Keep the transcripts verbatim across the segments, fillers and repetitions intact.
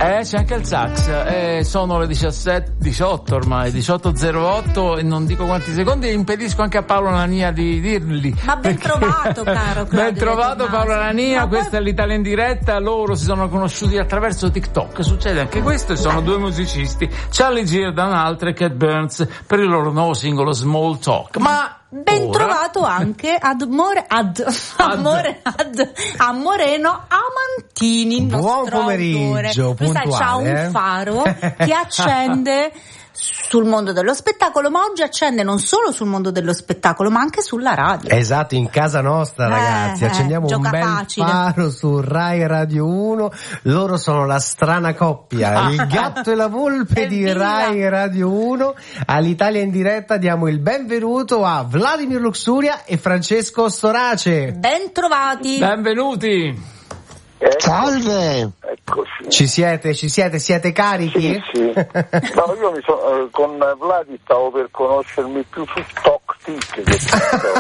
Eh, c'è anche il sax. Eh, sono le diciassette, diciotto ormai, diciotto e zero otto e non dico quanti secondi, e impedisco anche a Paolo Nania di dirli. Ma ben perché... trovato, caro Claudio. Ben trovato Paolo Nania, Ma questa poi... è l'Italia in diretta, loro si sono conosciuti attraverso TikTok, succede anche questo, e sono due musicisti, Charlie Giordano e Cat Burns, per il loro nuovo singolo Small Talk. Ma ben ora... trovato anche ad, More, ad, ad. Amore, ad a Moreno Amantini, il nostro Buon pomeriggio, autore. Sai, c'ha un eh? faro che accende sul mondo dello spettacolo, ma oggi accende non solo sul mondo dello spettacolo, ma anche sulla radio. Esatto, in casa nostra, ragazzi, eh, accendiamo eh, un bel facile. faro su Rai Radio uno. Loro sono la strana coppia, il gatto e la volpe di Rai Radio uno. All'Italia in diretta diamo il benvenuto a Vladimir Luxuria e Francesco Storace. Ben trovati. Benvenuti. Ecco. Salve! Eccoci. Ci siete, ci siete, siete carichi? Sì, sì. No, io mi so, eh, con Vladi stavo per conoscermi più su TokTik che su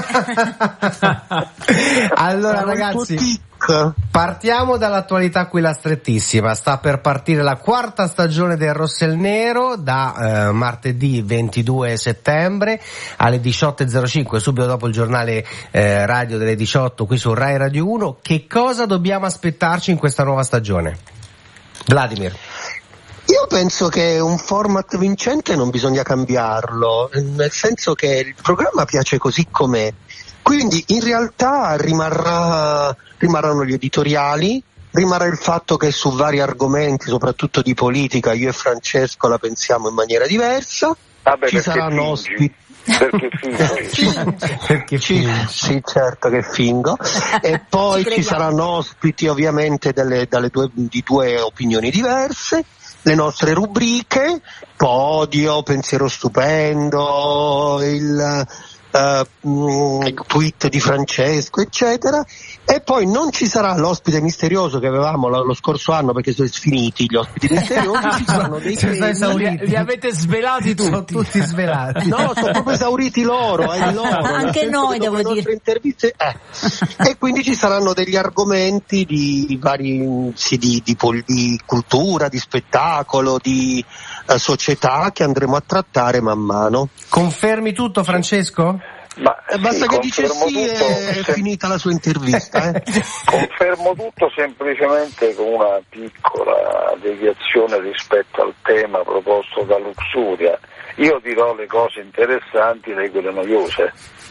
Allora ragazzi, partiamo dall'attualità, quella strettissima. Sta per partire la quarta stagione del Rossel Nero da eh, martedì ventidue settembre alle diciotto e zero cinque, subito dopo il giornale eh, radio delle diciotto qui su Rai Radio uno. Che cosa dobbiamo aspettarci in questa nuova stagione? Vladimir. Io penso che un format vincente non bisogna cambiarlo, nel senso che il programma piace così com'è, quindi in realtà rimarrà, rimarranno gli editoriali, rimarrà il fatto che su vari argomenti, soprattutto di politica, io e Francesco la pensiamo in maniera diversa. Vabbè, ci saranno ospiti. Perché fingo? Perché ci, sì, certo che fingo. E poi ci, ci saranno ospiti ovviamente delle, dalle due, di due opinioni diverse, le nostre rubriche, podio, pensiero stupendo, il uh, il tweet di Francesco, eccetera. E poi non ci sarà l'ospite misterioso che avevamo lo, lo scorso anno, perché sono sfiniti gli ospiti misteriosi. Ci saranno dei li, li avete svelati tutti. Sono tutti svelati. No, sono proprio esauriti loro, eh, loro. Anche noi, devo dire. Interviste, eh. E quindi ci saranno degli argomenti di vari, sì, di, di, di cultura, di spettacolo, di uh, società che andremo a trattare man mano. Confermi tutto, Francesco? Ma basta sì, che dice sì, tutto, è se... finita la sua intervista. Eh. Confermo tutto semplicemente con una piccola deviazione rispetto al tema proposto da Luxuria. Io dirò le cose interessanti, lei quelle noiose.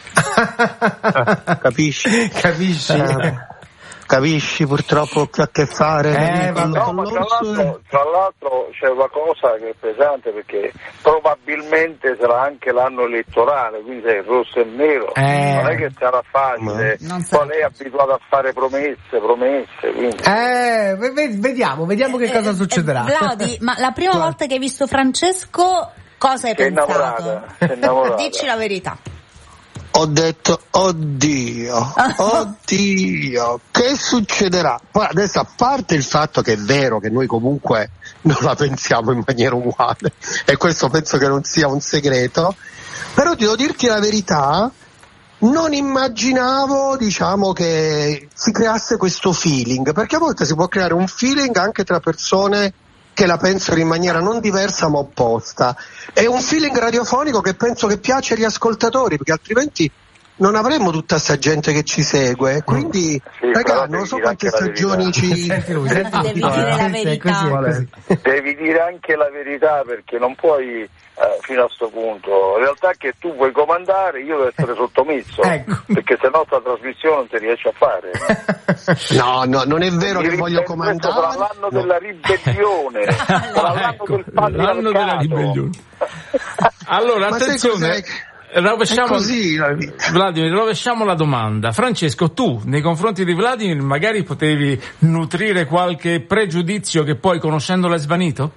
Capisci? Capisci? Eh. Capisci, purtroppo che ha a che fare eh, con, no, con ma tra l'altro, tra l'altro c'è una cosa che è pesante, perché probabilmente sarà anche l'anno elettorale, quindi se è rosso e nero, eh, non è che sarà facile, poi lei è abituata a fare promesse, promesse, quindi... Eh, vediamo, vediamo che cosa eh, succederà. Eh, Vladi, ma la prima Vlad. volta che hai visto Francesco, cosa hai Sei pensato? Innamorata, sei innamorata. Dici la verità. Ho detto, oddio, oddio, che succederà? Poi adesso, a parte il fatto che è vero che noi comunque non la pensiamo in maniera uguale, e questo penso che non sia un segreto, però devo dirti la verità, non immaginavo, diciamo, che si creasse questo feeling, perché a volte si può creare un feeling anche tra persone che la pensano in maniera non diversa ma opposta. È un feeling radiofonico che penso che piace agli ascoltatori, perché altrimenti non avremmo tutta sta gente che ci segue. Quindi, sì, raga, non so quante stagioni ci... Senti lui, senti devi lui, dire la eh, verità. così, così. Devi dire anche la verità, perché non puoi eh, fino a sto punto, in realtà, che tu vuoi comandare, io devo essere sottomesso, ecco. Perché se no sta trasmissione non si riesce a fare. No, no, non è vero Mi che voglio questo comandare. sarà l'anno no. della ribellione, sarà l'anno ecco, del patriarcato. l'anno della ribellione. Allora, Ma attenzione, rovesciamo, così la vita. Vladimir, rovesciamo la domanda. Francesco, tu nei confronti di Vladimir magari potevi nutrire qualche pregiudizio che poi conoscendolo è svanito?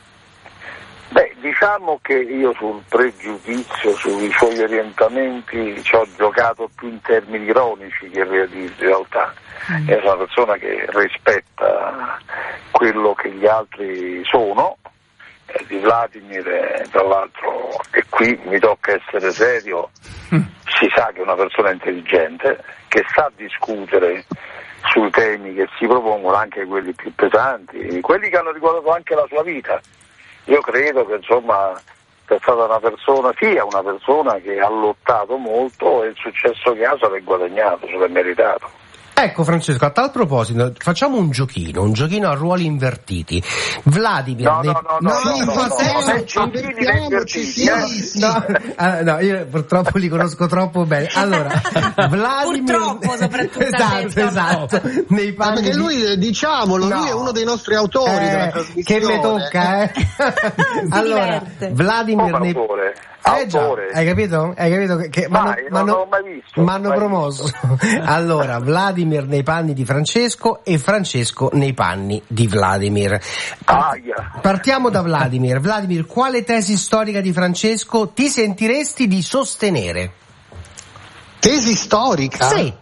Beh, diciamo che io sul pregiudizio, sui suoi orientamenti ci ho giocato più in termini ironici che in realtà. Mm. È una persona che rispetta quello che gli altri sono. Di Vladimir, eh, tra l'altro, e qui mi tocca essere serio, mm. si sa che è una persona intelligente, che sa discutere sui temi che si propongono, anche quelli più pesanti, quelli che hanno riguardato anche la sua vita. Io credo che insomma è stata una persona, sia una persona che ha lottato molto e il successo che ha se l'è guadagnato, se l'è meritato. Ecco Francesco, a tal proposito facciamo un giochino, un giochino a ruoli invertiti. Vladimir No, nei... no, no, no, no, no, no, no, no, no, no, io purtroppo li conosco troppo bene. Allora, Vladimir purtroppo soprattutto esatto, esatto, nei panni perché di... lui, diciamolo, no. lui è uno dei nostri autori eh, della trasmissione. Che mi tocca, eh? Allora, diverte. Vladimir nei... autore. Eh già, hai capito? Hai capito che, che Mai, non l'ho mai visto. m'hanno mai promosso. Visto. Allora, Vladimir nei panni di Francesco e Francesco nei panni di Vladimir. Aia. Partiamo da Vladimir. Vladimir, quale tesi storica di Francesco ti sentiresti di sostenere? Tesi storica? Sì.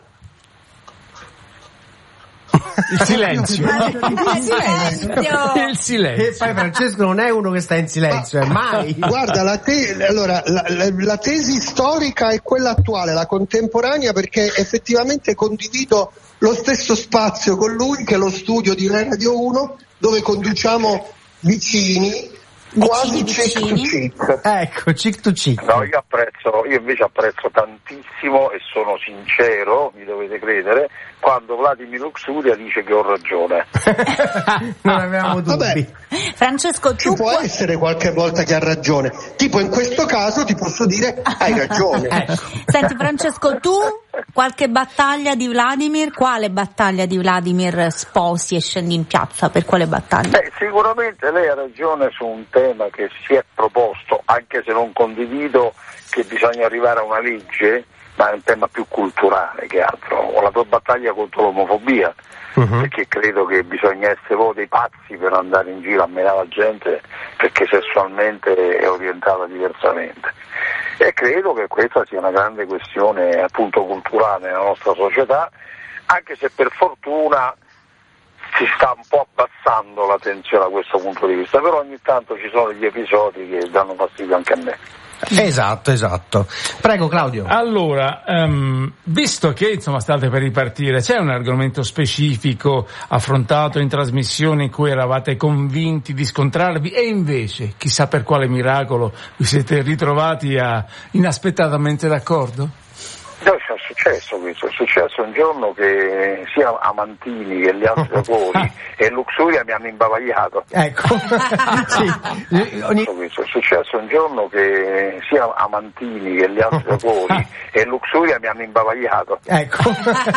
Il silenzio. Il silenzio. Il silenzio. E poi Francesco non è uno che sta in silenzio, è mai. Guarda, la, te- allora, la, la, la tesi storica è quella attuale, la contemporanea, perché effettivamente condivido lo stesso spazio con lui, che è lo studio di Radio uno, dove conduciamo vicini, quasi cheek to cheek. Ecco, cheek to cheek. No, io apprezzo, io invece apprezzo tantissimo e sono sincero, mi dovete credere, quando Vladimir Luxuria dice che ho ragione. Non avevamo dubbi. Vabbè, Francesco, ci tu può puoi... essere qualche volta che ha ragione, tipo in questo caso ti posso dire hai ragione. Ecco. Senti Francesco, tu qualche battaglia di Vladimir, quale battaglia di Vladimir sposi e scendi in piazza? Per quale battaglia? Beh, sicuramente lei ha ragione su un tema che si è proposto, anche se non condivido che bisogna arrivare a una legge, ma è un tema più culturale che altro. Ho la tua battaglia contro l'omofobia, uh-huh. perché credo che bisogna essere voi dei pazzi per andare in giro a menare la gente perché sessualmente è orientata diversamente. E credo che questa sia una grande questione appunto culturale nella nostra società, anche se per fortuna si sta un po' abbassando la tensione da questo punto di vista, però ogni tanto ci sono degli episodi che danno fastidio anche a me. Esatto, esatto. Prego Claudio. Allora, um, visto che insomma state per ripartire, c'è un argomento specifico affrontato in trasmissione in cui eravate convinti di scontrarvi e invece, chissà per quale miracolo, vi siete ritrovati a inaspettatamente d'accordo? No, è successo questo, è successo un giorno che sia Amantini che gli altri autori e Luxuria mi hanno imbavagliato. Ecco, sì. Ogni... Questo è successo un giorno che sia Amantini che gli altri autori e Luxuria mi hanno imbavagliato. Ecco,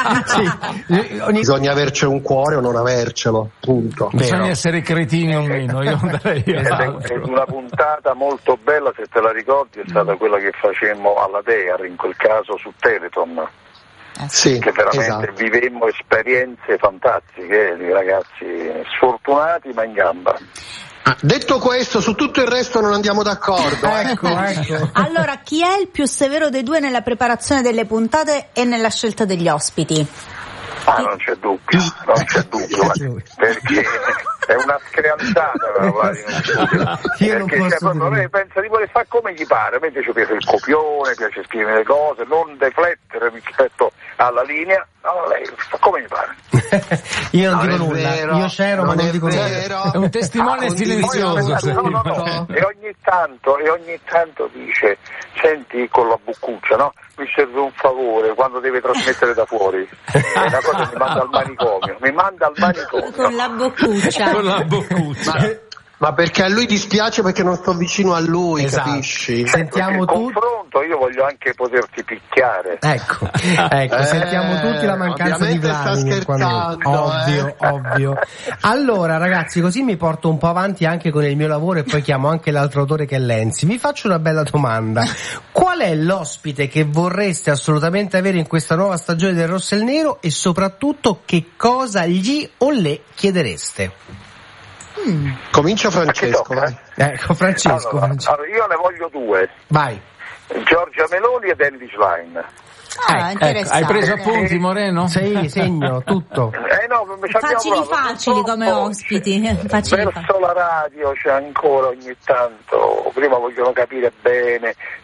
sì. Ogni... Bisogna avercelo un cuore o non avercelo, punto. Bisogna Vero. essere cretini o meno, io andrei È, è una puntata molto bella, se te la ricordi, è stata quella che facemmo alla Tear, in quel caso su Teleton, Sì, che veramente esatto. vivemmo esperienze fantastiche di ragazzi sfortunati ma in gamba. Ah, detto questo, su tutto il resto non andiamo d'accordo. Ecco, ecco. Allora, chi è il più severo dei due nella preparazione delle puntate e nella scelta degli ospiti? Ah, non c'è dubbio, non c'è dubbio, perché è una screanzata la Vladimir. Io non Perché posso cioè, proprio dire. lei pensa di voler fare come gli pare, a me invece piace il copione, piace scrivere le cose, non deflettere rispetto alla linea, no, lei fa come gli pare. Io non, Non dico è nulla, vero, io c'ero ma non non è dico vero. nulla. È un testimone Ah, silenzioso. no, no, no. E ogni tanto, e ogni tanto dice, senti con la boccuccia, no? Mi serve un favore quando deve trasmettere da fuori. È una cosa che mi manda al manicomio, mi manda al manicomio. Con la boccuccia. Con la boccuccia. Ma, ma perché a lui dispiace perché non sto vicino a lui, Esatto. capisci? Sentiamo il tutti. confronto, io voglio anche poterti picchiare. Ecco, ecco, Eh, sentiamo tutti la mancanza di ovviamente sta Vladimir. quando- scherzando, Ovvio, eh. ovvio. Allora, ragazzi, così mi porto un po' avanti anche con il mio lavoro e poi chiamo anche l'altro autore che è Lenzi. Vi faccio una bella domanda. Qual è l'ospite che vorreste assolutamente avere in questa nuova stagione del Rosso e il Nero e soprattutto che cosa gli o le chiedereste? Mm. Comincia Francesco, tocca, vai. Ecco, Francesco. Allora, Francesco. allora, io ne voglio due, Vai. Giorgia Meloni ed Elvis Line. Ah, Ecco, interessante. Hai preso appunti, Moreno? Sì, segno, tutto. Eh no, ci abbiamo Facili provato, facili come purtroppo, ospiti. Facili verso facili. la radio c'è ancora ogni tanto, prima vogliono capire bene,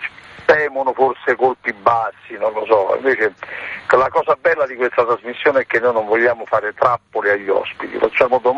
temono forse colpi bassi, non lo so. Invece la cosa bella di questa trasmissione è che noi non vogliamo fare trappole agli ospiti, facciamo domande